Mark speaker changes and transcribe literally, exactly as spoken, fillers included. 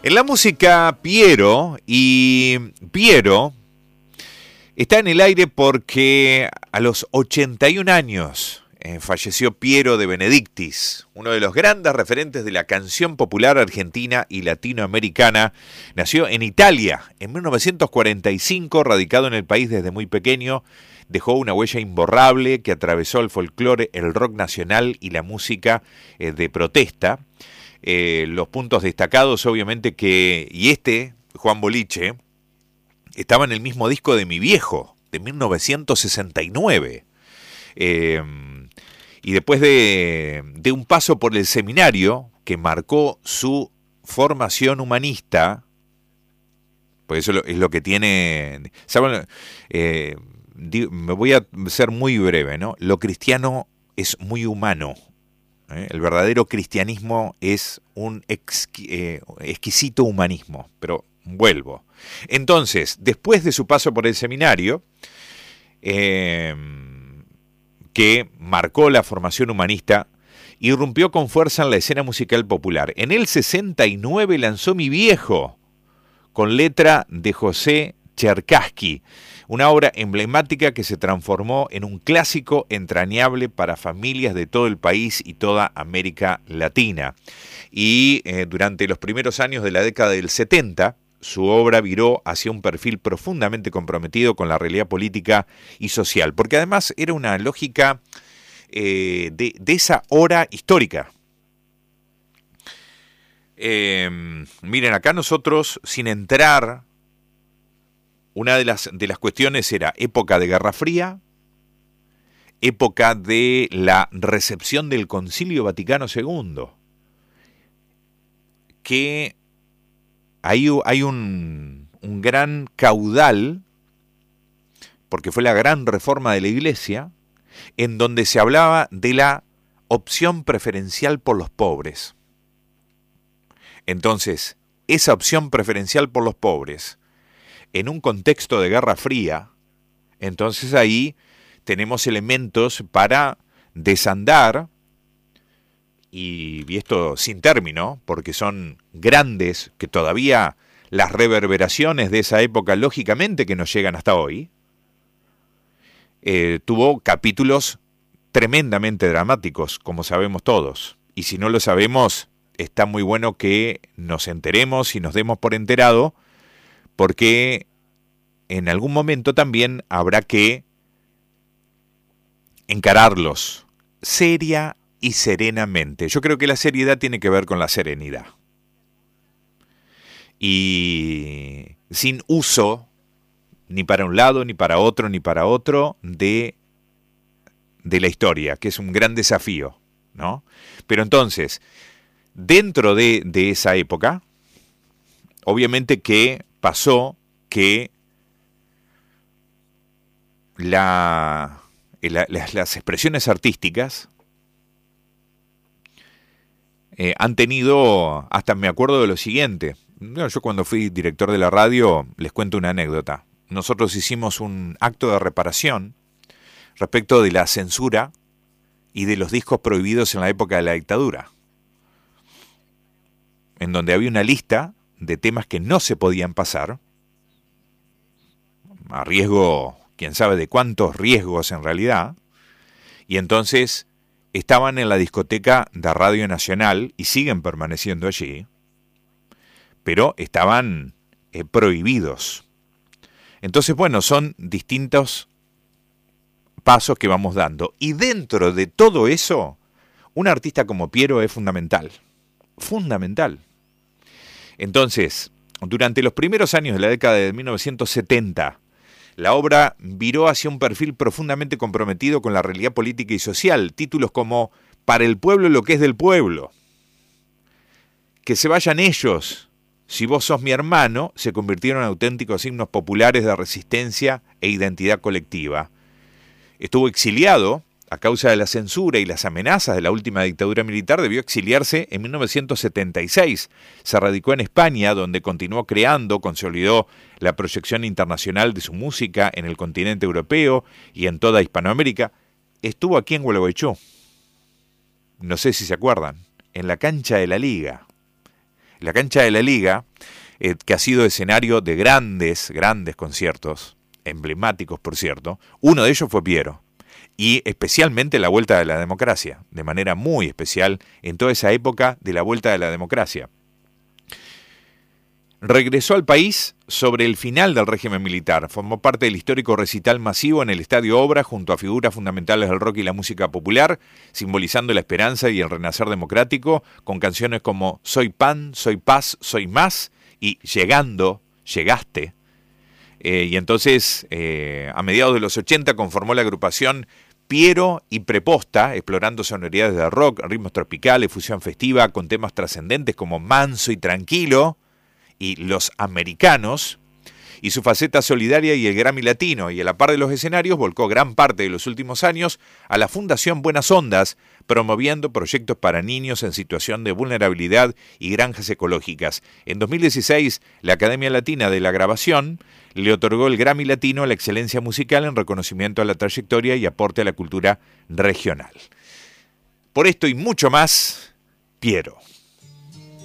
Speaker 1: En la música, Piero, y Piero está en el aire porque a los ochenta y un años eh, falleció Piero de Benedictis, uno de los grandes referentes de la canción popular argentina y latinoamericana. Nació en Italia en mil novecientos cuarenta y cinco, radicado en el país desde muy pequeño. Dejó una huella imborrable que atravesó el folclore, el rock nacional y la música eh, de protesta. Eh, los puntos destacados, obviamente, que, y este, Juan Boliche, estaba en el mismo disco de Mi Viejo, de mil novecientos sesenta y nueve. Eh, y después de, de un paso por el seminario que marcó su formación humanista, pues eso es lo que tiene, ¿saben? Eh, me voy a ser muy breve, ¿no? Lo cristiano es muy humano. ¿eh? El verdadero cristianismo es un exqui, eh, exquisito humanismo, pero vuelvo. Entonces, después de su paso por el seminario, eh, que marcó la formación humanista, irrumpió con fuerza en la escena musical popular. En el sesenta y nueve lanzó Mi Viejo, con letra de José Cherkassky, una obra emblemática que se transformó en un clásico entrañable para familias de todo el país y toda América Latina. Y eh, durante los primeros años de la década del setenta, su obra viró hacia un perfil profundamente comprometido con la realidad política y social, porque además era una lógica eh, de, de esa hora histórica. Eh, miren, acá nosotros, sin entrar, una de las, de las cuestiones era época de Guerra Fría, época de la recepción del Concilio Vaticano segundo, que hay, hay un, un gran caudal, porque fue la gran reforma de la Iglesia, en donde se hablaba de la opción preferencial por los pobres. Entonces, esa opción preferencial por los pobres, en un contexto de Guerra Fría, entonces ahí tenemos elementos para desandar, y, y esto sin término, porque son grandes, que todavía las reverberaciones de esa época, lógicamente que nos llegan hasta hoy, eh, tuvo capítulos tremendamente dramáticos, como sabemos todos, y si no lo sabemos, está muy bueno que nos enteremos y nos demos por enterado, porque en algún momento también habrá que encararlos seria y serenamente. Yo creo que la seriedad tiene que ver con la serenidad. Y sin uso, ni para un lado, ni para otro, ni para otro, de, de la historia, que es un gran desafío, ¿no? Pero entonces, dentro de, de esa época, obviamente que pasó que la, la, las, las expresiones artísticas eh, han tenido, hasta me acuerdo de lo siguiente, yo cuando fui director de la radio, les cuento una anécdota, nosotros hicimos un acto de reparación respecto de la censura y de los discos prohibidos en la época de la dictadura, en donde había una lista de temas que no se podían pasar, a riesgo, quién sabe de cuántos riesgos en realidad, y entonces estaban en la discoteca de Radio Nacional y siguen permaneciendo allí, pero estaban eh, prohibidos. Entonces, bueno, son distintos pasos que vamos dando, y dentro de todo eso, un artista como Piero es fundamental, fundamental. Entonces, durante los primeros años de la década de mil novecientos setenta, la obra viró hacia un perfil profundamente comprometido con la realidad política y social. Títulos como Para el pueblo lo que es del pueblo, Que se vayan ellos, Si vos sos mi hermano, se convirtieron en auténticos himnos populares de resistencia e identidad colectiva. Estuvo exiliado a causa de la censura y las amenazas de la última dictadura militar, debió exiliarse en mil novecientos setenta y seis. Se radicó en España, donde continuó creando, consolidó la proyección internacional de su música en el continente europeo y en toda Hispanoamérica. Estuvo aquí en Gualeguaychú, no sé si se acuerdan, en la cancha de la Liga. la cancha de la Liga, eh, que ha sido escenario de grandes, grandes conciertos, emblemáticos por cierto. Uno de ellos fue Piero. Y especialmente la Vuelta de la Democracia, de manera muy especial en toda esa época de la Vuelta de la Democracia. Regresó al país sobre el final del régimen militar. Formó parte del histórico recital masivo en el Estadio Obra junto a figuras fundamentales del rock y la música popular, simbolizando la esperanza y el renacer democrático, con canciones como Soy Pan, Soy Paz, Soy Más y Llegando, Llegaste. Eh, y entonces, eh, a mediados de los ochenta, conformó la agrupación Piero y Preposta, explorando sonoridades de rock, ritmos tropicales, fusión festiva, con temas trascendentes como Manso y Tranquilo y Los Americanos, y su faceta solidaria y el Grammy Latino, y a la par de los escenarios volcó gran parte de los últimos años a la Fundación Buenas Ondas, promoviendo proyectos para niños en situación de vulnerabilidad y granjas ecológicas. En dos mil dieciséis, la Academia Latina de la Grabación le otorgó el Grammy Latino a la excelencia musical en reconocimiento a la trayectoria y aporte a la cultura regional. Por esto y mucho más, Piero.